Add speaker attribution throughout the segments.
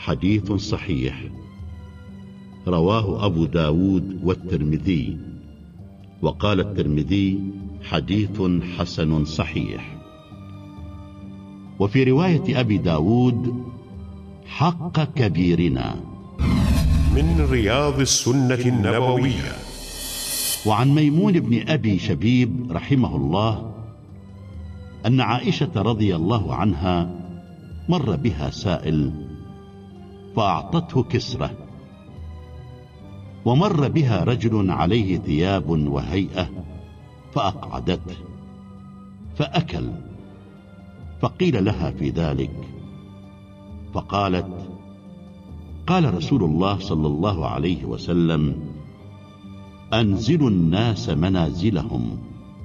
Speaker 1: حديث صحيح، رواه أبو داود والترمذي، وقال الترمذي حديث حسن صحيح. وفي رواية أبي داود: حق كبيرنا،
Speaker 2: من رياض السنة النبوية.
Speaker 1: وعن ميمون بن أبي شبيب رحمه الله أن عائشة رضي الله عنها مر بها سائل فأعطته كسرة، ومر بها رجل عليه ثياب وهيئة فأقعدته فأكل، فقيل لها في ذلك فقالت: قال رسول الله صلى الله عليه وسلم: أنزلوا الناس منازلهم.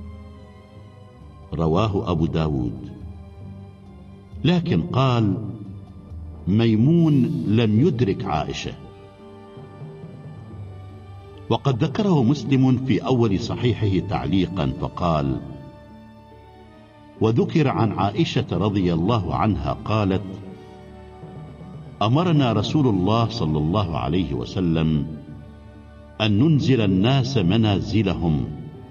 Speaker 1: رواه أبو داود. لكن قال: ميمون لم يدرك عائشة. وقد ذكره مسلم في أول صحيحه تعليقا فقال: وذكر عن عائشة رضي الله عنها قالت: أمرنا رسول الله صلى الله عليه وسلم أن ننزل الناس منازلهم.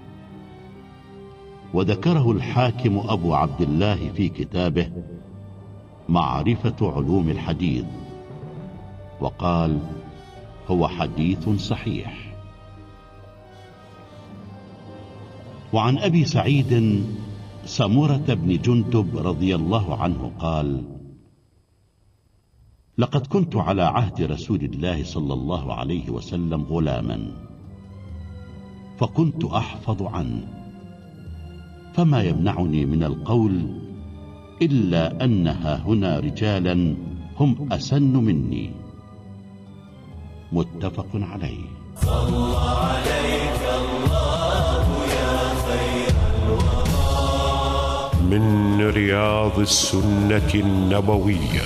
Speaker 1: وذكره الحاكم أبو عبد الله في كتابه معرفة علوم الحديث، وقال: هو حديث صحيح. وعن أبي سعيد سمرة بن جندب رضي الله عنه قال: لقد كنت على عهد رسول الله صلى الله عليه وسلم غلاما، فكنت أحفظ عنه، فما يمنعني من القول إلا أنها هنا رجالا هم أسن مني. متفق عليه. صلى عليك الله يا خير الورى.
Speaker 2: من رياض السنة النبوية.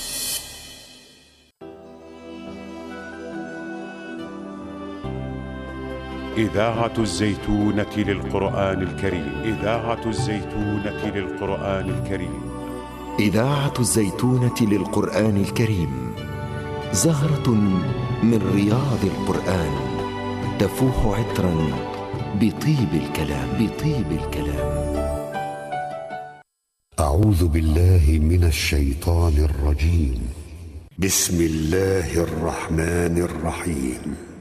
Speaker 2: إذاعة الزيتونة للقرآن الكريم. إذاعة الزيتونة للقرآن الكريم.
Speaker 3: إذاعة الزيتونة للقرآن الكريم، زهرة من رياض القرآن، تفوح عطرا بطيب الكلام. بطيب الكلام.
Speaker 4: أعوذ بالله من الشيطان الرجيم. بسم الله الرحمن الرحيم.